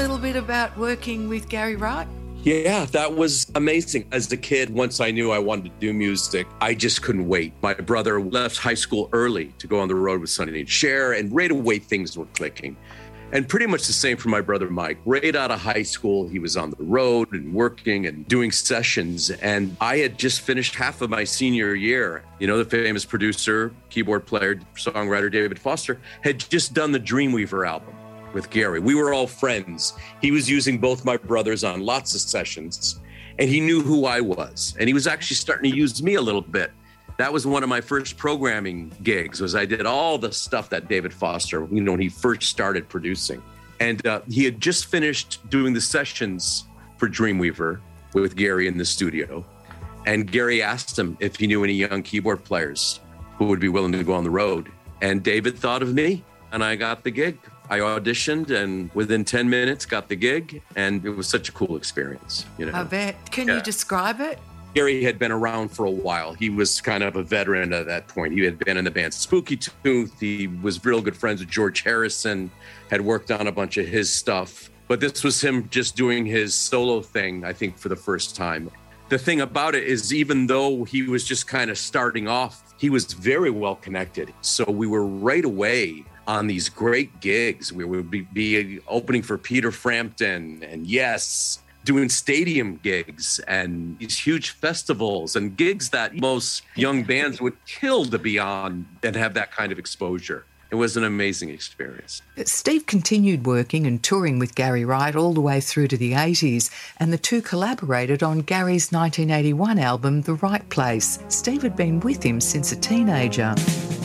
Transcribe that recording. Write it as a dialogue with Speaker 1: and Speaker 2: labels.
Speaker 1: little bit about working with Gary Wright?
Speaker 2: Yeah, that was amazing. As a kid, once I knew I wanted to do music, I just couldn't wait. My brother left high school early to go on the road with Sonny and Cher, and right away things were clicking. And pretty much the same for my brother Mike. Right out of high school, he was on the road and working and doing sessions. And I had just finished half of my senior year. You know, the famous producer, keyboard player, songwriter David Foster had just done the Dreamweaver album with Gary. We were all friends. He was using both my brothers on lots of sessions, and he knew who I was. And he was actually starting to use me a little bit. That was one of my first programming gigs, was I did all the stuff that David Foster, you know, when he first started producing. And he had just finished doing the sessions for Dreamweaver with Gary in the studio. And Gary asked him if he knew any young keyboard players who would be willing to go on the road. And David thought of me, and I got the gig. I auditioned and within 10 minutes got the gig, and it was such a cool experience. You know,
Speaker 1: I bet. Can you describe it?
Speaker 2: Gary had been around for a while. He was kind of a veteran at that point. He had been in the band Spooky Tooth. He was real good friends with George Harrison, had worked on a bunch of his stuff. But this was him just doing his solo thing, I think, for the first time. The thing about it is, even though he was just kind of starting off, he was very well connected. So we were right away on these great gigs. We would be opening for Peter Frampton and Yes, doing stadium gigs and these huge festivals and gigs that most young bands would kill to be on and have that kind of exposure. It was an amazing experience.
Speaker 1: Steve continued working and touring with Gary Wright all the way through to the 80s, and the two collaborated on Gary's 1981 album, The Right Place. Steve had been with him since a teenager.